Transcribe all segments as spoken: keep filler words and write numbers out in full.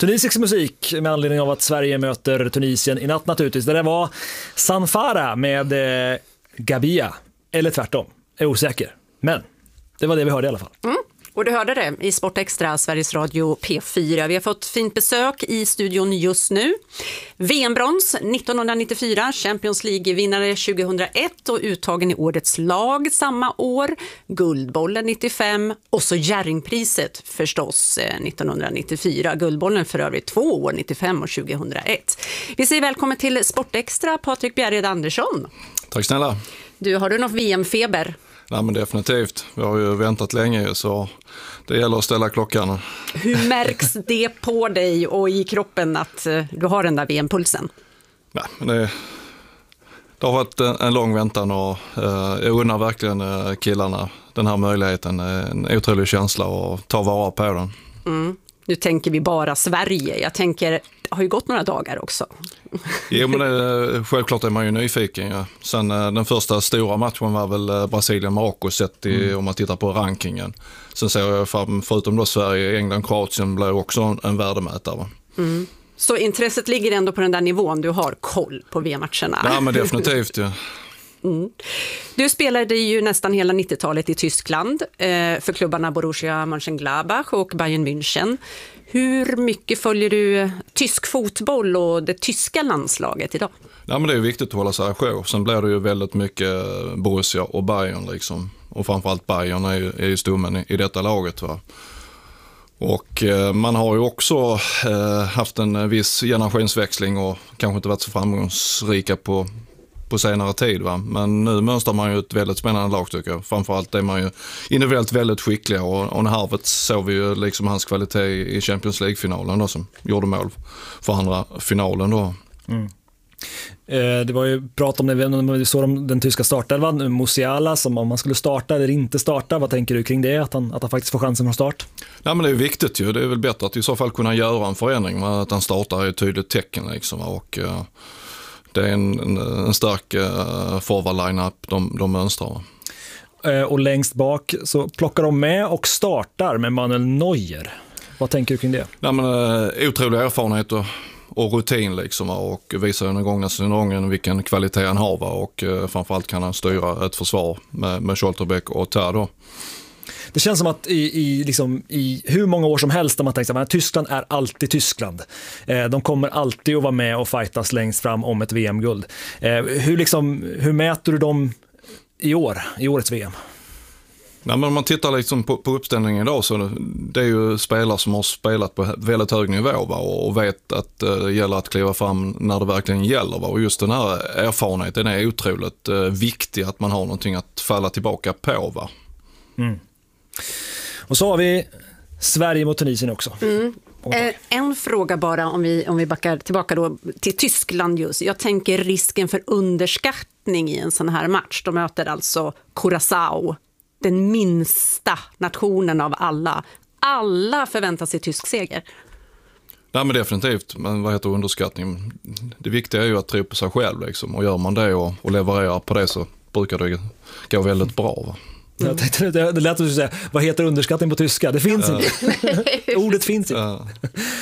Tunisisk musik med anledning av att Sverige möter Tunisien i natt naturligtvis. Det där var Sanfara med eh, Gabia, eller tvärtom, jag är osäker. Men det var det vi hörde i alla fall. Mm. Och du hörde det i Sport Extra, Sveriges Radio P fyra. Vi har fått fint besök i studion just nu. V M-brons nittonhundranittiofyra, Champions League-vinnare tjugohundraett och uttagen i årets lag samma år. Guldbollen nittiofem och så Jerringpriset förstås nittonhundranittiofyra. Guldbollen för övrigt två år, nittiofem och tjugohundraett. Vi säger välkommen till Sport Extra, Patrik Bjerred Andersson. Tack snälla. Du, har du något V M-feber? Nej, men definitivt. Vi har ju väntat länge så det gäller att ställa klockan. Hur märks det på dig och i kroppen att du har den där V M-pulsen? Nej, men det, det har varit en, en lång väntan och eh, jag undrar verkligen eh, killarna den här möjligheten. En otrolig känsla att ta vara på den. Mm. Nu tänker vi bara Sverige. Jag tänker, det har ju gått några dagar också. Jo, men det, självklart är man ju nyfiken. Ja. Sen den första stora matchen var väl Brasilien-Marocko sett i, mm. om man tittar på rankingen. Sen ser jag fram, förutom då Sverige, England, Kroatien blir också en, en värdemätare. Mm. Så intresset ligger ändå på den där nivån, du har koll på V M-matcherna? Ja, men definitivt, ja. Mm. Du spelade ju nästan hela nittiotalet i Tyskland eh, för klubbarna Borussia Mönchengladbach och Bayern München. Hur mycket följer du tysk fotboll och det tyska landslaget idag? Ja, men det är viktigt att hålla sig ajour. Sen blir det ju väldigt mycket Borussia och Bayern liksom. Och framförallt Bayern är ju, är ju stommen i, i detta laget, va. Och eh, man har ju också eh, haft en viss generationsväxling och kanske inte varit så framgångsrika på på senare tid, va? Men nu mönstrar man ju ett väldigt spännande lag tycker jag. Framförallt är man ju individuellt väldigt skickliga och, och Harvard såg vi ju liksom hans kvalitet i Champions League-finalen då, som gjorde mål för andra finalen då. Mm. Eh, det var ju prat om det, om vi såg om den tyska startelvan, Musiala, som om man skulle starta eller inte starta. Vad tänker du kring det, att han, att han faktiskt får chansen från start? Ja, men det är viktigt ju. Det är väl bättre att i så fall kunna göra en förändring, va? Att han startar är ett tydligt tecken liksom, och uh, det är en, en, en stark uh, forward-line-up de, de mönstrar. Eh, och längst bak så plockar de med och startar med Manuel Neuer. Vad tänker du kring det? Ja, men, uh, otrolig erfarenhet och, och rutin liksom, och visar ju den gångna säsongen vilken kvalitet han har, va? Och uh, framförallt kan han styra ett försvar med, med Scholterbeck och Tär då. Det känns som att i, i, liksom, i hur många år som helst har man tänkt att Tyskland är alltid Tyskland. Eh, de kommer alltid att vara med och fightas längst fram om ett V M-guld. Eh, hur, liksom, hur mäter du dem i år, i årets V M? Ja, men om man tittar liksom på, på uppställningen idag så det, det är ju spelare som har spelat på väldigt hög nivå, va? Och, och vet att eh, det gäller att kliva fram när det verkligen gäller, va? Och just den här erfarenheten är otroligt eh, viktig, att man har någonting att falla tillbaka på, va? Mm. Och så har vi Sverige mot Tunisien också. Mm. Eh, en fråga bara om vi, om vi backar tillbaka då till Tyskland just. Jag tänker risken för underskattning i en sån här match. De möter alltså Curaçao, den minsta nationen av alla. Alla förväntar sig tysk seger. Nej, men definitivt. Men vad heter underskattning? Det viktiga är ju att tro på sig själv liksom. Och gör man det och, och levererar på det så brukar det gå väldigt bra, va? Jag tänkte, det lät att du säga, vad heter underskattning på tyska? Det finns ja. inte. Ordet finns inte. Ja.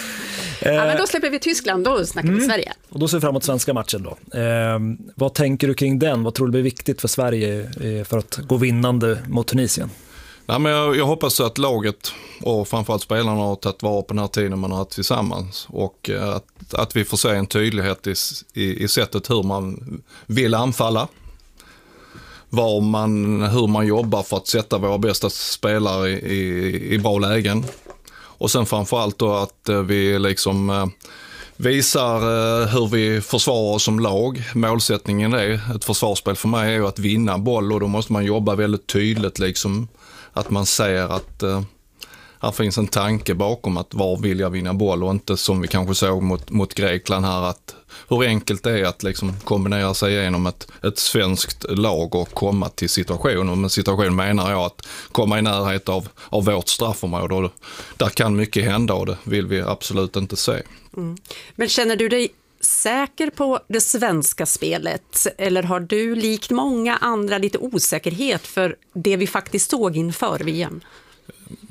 Ja, men då släpper vi Tyskland, då snackar mm. vi Sverige. Och då ser vi framåt svenska matchen då. Eh, vad tänker du kring den? Vad tror du blir viktigt för Sverige eh, för att gå vinnande mot Tunisien? Nej, men jag, jag hoppas att laget och framförallt spelarna har tagit vara på den här tiden man har haft tillsammans. Och eh, att, att vi får se en tydlighet i, i, i sättet hur man vill anfalla. Var man, hur man jobbar för att sätta våra bästa spelare i, i, i bra lägen. Och sen framförallt då att vi liksom eh, visar eh, hur vi försvarar oss som lag. Målsättningen är, ett försvarsspel för mig är ju att vinna boll, och då måste man jobba väldigt tydligt liksom. Att man ser att eh, här finns en tanke bakom att var vill jag vinna boll, och inte som vi kanske såg mot, mot Grekland här, att hur enkelt det är att liksom kombinera sig igenom ett, ett svenskt lag och komma till situation. Och med situation menar jag att komma i närhet av, av vårt straffområde. Och där kan mycket hända, och det vill vi absolut inte se. Mm. Men känner du dig säker på det svenska spelet, eller har du likt många andra lite osäkerhet för det vi faktiskt såg inför V M?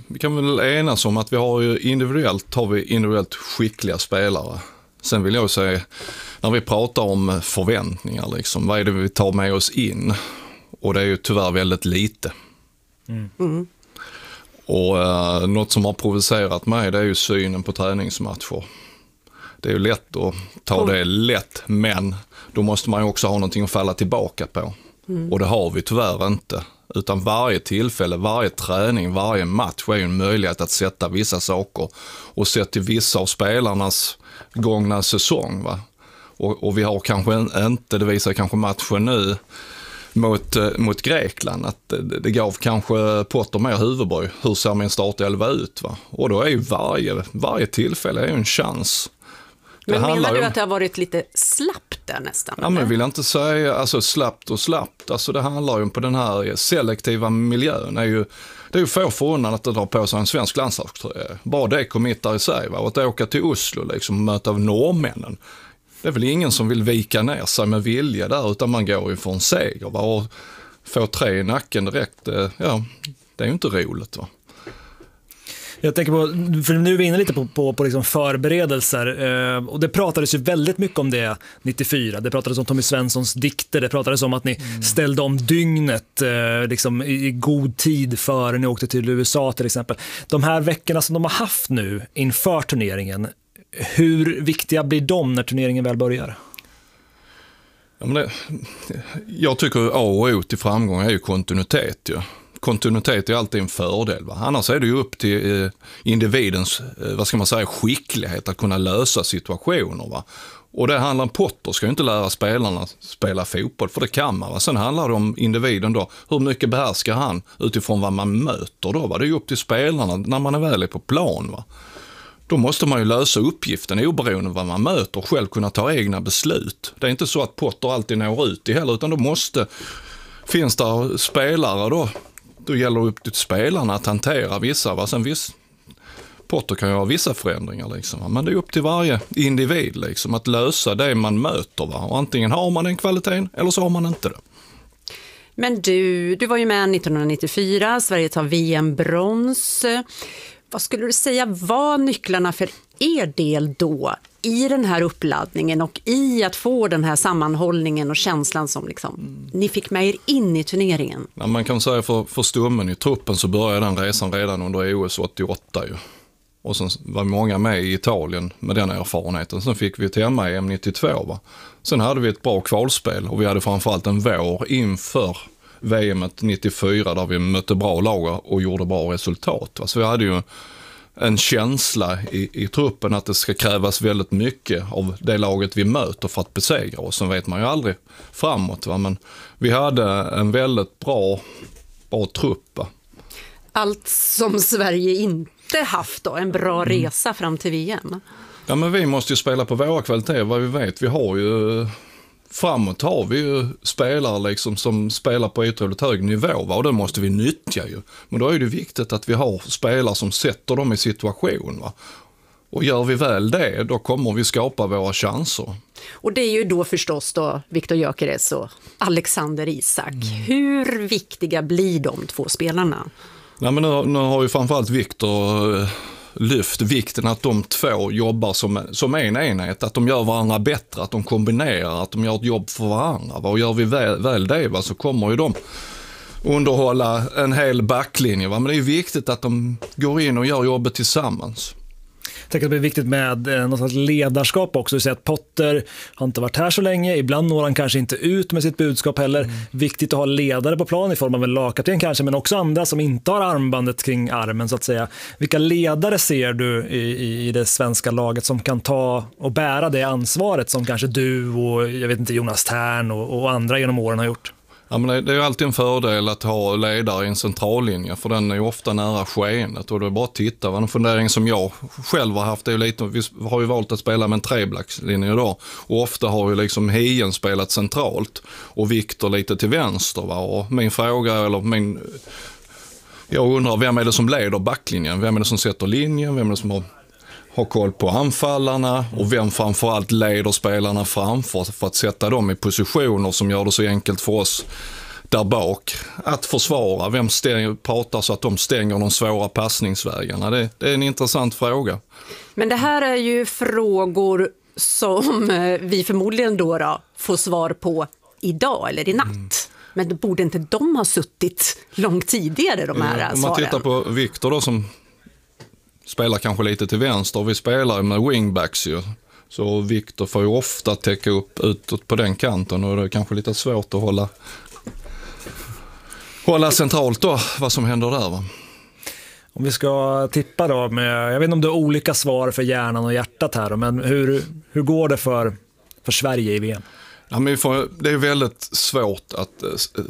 vi kan väl enas om att vi har ju individuellt, har vi individuellt skickliga spelare. Sen vill jag säga, när vi pratar om förväntningar, liksom, vad är det vi tar med oss in? Och det är ju tyvärr väldigt lite. Mm. Mm. Och eh, något som har provocerat mig, det är ju synen på träningsmatcher. Det är ju lätt att ta det lätt, men då måste man ju också ha någonting att falla tillbaka på. Mm. Och det har vi tyvärr inte. Utan varje tillfälle, varje träning, varje match är ju en möjlighet att sätta vissa saker. Och se till vissa av spelarnas gångna säsong. Va? Och, och vi har kanske inte, det visar kanske matchen nu mot, mot Grekland, att det, det gav kanske Potter mer huvudbry. Hur ser min startelva ut? Va? Och då är ju varje, varje tillfälle är ju en chans. Men det menar du om... att det har varit lite slappt där nästan? Ja, men vill jag inte säga alltså slappt och slappt. Alltså det handlar ju på den här selektiva miljön. Är ju, det är ju få förunnat att dra på sig en svensk landslagströja. Bara det committar i sig. Va? Och att åka till Oslo liksom, och möta av norrmännen. Det är väl ingen som vill vika ner sig med vilja där, utan man går ju för en seger. Va? Och få tre i nacken direkt, ja, det är ju inte roligt. Va? Jag tänker på, för nu är vi inne lite på, på, på liksom förberedelser eh, och det pratades ju väldigt mycket om det nittiofyra. Det pratades om Tommy Svenssons dikter, det pratades om att ni mm. ställde om dygnet eh, liksom i, i god tid före ni åkte till U S A till exempel. De här veckorna som de har haft nu inför turneringen, hur viktiga blir de när turneringen väl börjar? Ja, men det, jag tycker A och O till framgång är ju kontinuitet ju. Kontinuitet är alltid en fördel. Va? Annars är det ju upp till eh, individens eh, vad ska man säga, skicklighet att kunna lösa situationer. Va? Och det handlar om Potter ska ju inte lära spelarna spela fotboll, för det kan man. Va? Sen handlar det om individen då. Hur mycket behärskar han utifrån vad man möter då? Va? Det är ju upp till spelarna när man är väl på plan. Va? Då måste man ju lösa uppgiften oberoende av vad man möter och själv kunna ta egna beslut. Det är inte så att Potter alltid når ut i heller, utan då måste, finns det spelare då, då gäller det upp till spelarna att hantera vissa. Va? Sen viss, Potter kan ju ha vissa förändringar, liksom, men det är upp till varje individ liksom, att lösa det man möter. Va? Och antingen har man den kvaliteten eller så har man inte det. Men du, du var ju med nittonhundranittiofyra, Sverige tar V M-brons. Vad skulle du säga var nycklarna för er del då i den här uppladdningen och i att få den här sammanhållningen och känslan som liksom, mm. ni fick med er in i turneringen? Ja, man kan säga för, för stommen i truppen så började den resan redan under O S åttioåtta ju. Och sen var många med i Italien med den erfarenheten. Sen fick vi ett hemma i E M nittiotvå. Va? Sen hade vi ett bra kvalspel och vi hade framförallt en vår inför V M nittiofyra där vi mötte bra lag och gjorde bra resultat. Va? Så vi hade ju en känsla i, i truppen att det ska krävas väldigt mycket av det laget vi möter för att besegra oss. Sen vet man ju aldrig framåt. Va? Men vi hade en väldigt bra, bra trupp. Va? Allt som Sverige inte haft då, en bra mm. resa fram till V M. Ja, men vi måste ju spela på våra kvaliteter, vad vi vet. Vi har ju, framåt har vi ju spelare liksom som spelar på otroligt hög nivå, va? Och det måste vi nyttja ju. Men då är det viktigt att vi har spelare som sätter dem i situation, va? Och gör vi väl det, då kommer vi skapa våra chanser. Och det är ju då förstås då Viktor Gyökeres och Alexander Isak. Mm. Hur viktiga blir de två spelarna? Nej, men nu, nu har ju framförallt Viktor lyft vikten att de två jobbar som, som en enhet, att de gör varandra bättre, att de kombinerar, att de gör ett jobb för varandra. Va? Och gör vi väl, väl det, va, så kommer ju de underhålla en hel backlinje. Va? Men det är viktigt att de går in och gör jobbet tillsammans. Jag tänker att det är viktigt med eh, något slags ledarskap också. Du säger att Potter har inte varit här så länge. Ibland når han kanske inte ut med sitt budskap heller. Mm. Viktigt att ha ledare på plan i form av en lagkapten kanske, men också andra som inte har armbandet kring armen så att säga. Vilka ledare ser du i, i det svenska laget som kan ta och bära det ansvaret som kanske du och jag vet inte Jonas Tern och, och andra genom åren har gjort? Ja, men det är ju alltid en fördel att ha ledare i en centrallinje, för den är ju ofta nära skeendet och det är bara att titta. En fundering som jag själv har haft är ju lite, vi har ju valt att spela med en treblackslinje idag och ofta har ju liksom Hien spelat centralt och Viktor lite till vänster. Va? Och min fråga, eller min, jag undrar vem är det som leder backlinjen? Vem är det som sätter linjen? Vem är det som har har koll på anfallarna och vem framförallt leder spelarna framför för att sätta dem i positioner som gör det så enkelt för oss där bak. Att försvara, vem stäng, pratar så att de stänger de svåra passningsvägarna. Det, det är en intressant fråga. Men det här är ju frågor som vi förmodligen då, då får svar på idag eller i natt. Mm. Men borde inte de ha suttit långt tidigare, de här ja, om svaren? man tittar på Victor då, som spelar kanske lite till vänster. Vi spelar med wingbacks ju. Så Victor får ju ofta täcka upp utåt på den kanten och det är kanske lite svårt att hålla, hålla centralt då, vad som händer där, va? Om vi ska tippa då, med, jag vet inte om det är olika svar för hjärnan och hjärtat här, men hur, hur går det för, för Sverige i V M? Ja, men får, det är väldigt svårt att äh,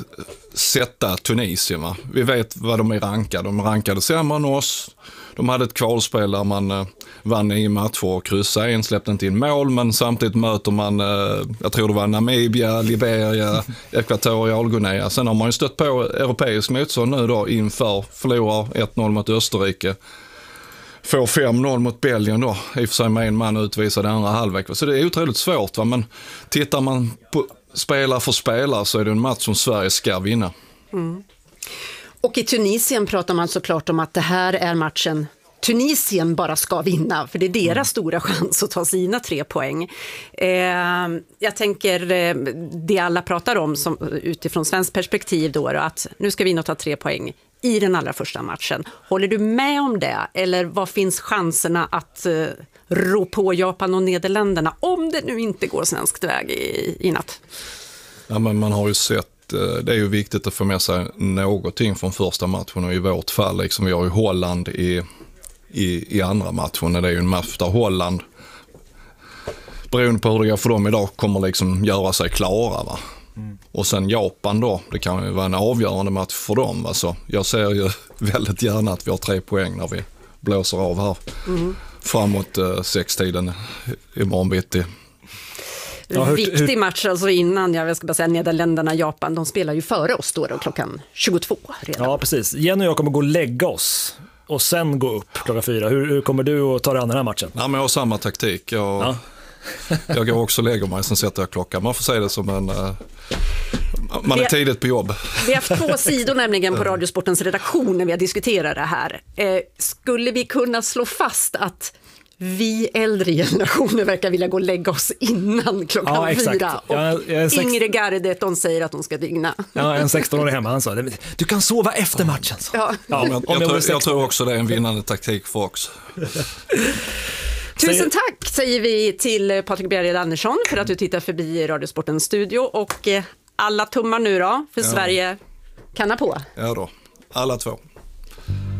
sätta Tunisien. Va? Vi vet vad de är rankade. De rankade sämre än oss. De hade ett kvalspel där man äh, vann i matcher och kryssade en, släppte inte in mål, men samtidigt möter man, äh, jag tror det var Namibia, Liberia, Ekvatorialguinea. Sen har man ju stött på europeisk motstånd nu då inför, förlorar ett noll mot Österrike. Får fem noll mot Belgien då, i och för sig med en man utvisad andra halvlek. Så det är otroligt svårt, va? Men tittar man på spelare för spelare så är det en match som Sverige ska vinna. Mm. Och i Tunisien pratar man såklart om att det här är matchen Tunisien bara ska vinna, för det är deras mm. stora chans att ta sina tre poäng. Eh, jag tänker eh, det alla pratar om som, utifrån svensk perspektiv då, att nu ska vi in och ta tre poäng i den allra första matchen. Håller du med om det? Eller vad finns chanserna att eh, rå på Japan och Nederländerna om det nu inte går svenskt väg i, i natt? Ja, men man har ju sett, det är ju viktigt att få med sig någonting från första matchen, och i vårt fall, liksom vi har ju Holland i, i, i andra matchen. Det är ju en match där Holland, beroende på hur det går för dem idag, kommer liksom göra sig klara, va? Mm. Och sen Japan då, det kan ju vara en avgörande match för dem. Alltså, jag ser ju väldigt gärna att vi har tre poäng när vi blåser av här mm. framåt eh, sextiden imorgon bitti. Ja, hur, viktig hur... match alltså innan, jag ska bara säga Nederländerna, Japan, de spelar ju före oss då, då klockan tjugotvå redan. Ja, precis. Jenny och jag kommer gå och lägga oss och sen gå upp klockan fyra. Hur, hur kommer du att ta dig an den här matchen? Ja, men jag har samma taktik. Jag, ja. jag går också och lägger mig, sen sätter jag klockan. Man får säga det som en... Uh, man är tidigt på jobb. Vi har haft två sidor nämligen på Radiosportens redaktion när vi har diskuterat det här. Eh, skulle vi kunna slå fast att vi äldre generationer verkar vilja gå och lägga oss innan klockan ja, fyra. Och jag, jag sex... Ingrid Gardet, de säger att de ska dygna. Ja, en sexton-årig hemma, han sa, du kan sova efter matchen. Så. Ja. Ja, men jag, jag, tror, jag tror också det är en vinnande taktik för oss. Tusen tack säger vi till Patrik Bjerred Andersson för att du tittar förbi Radiosportens studio, och alla tummar nu då för ja. Sverige kanna på. Ja då, alla två.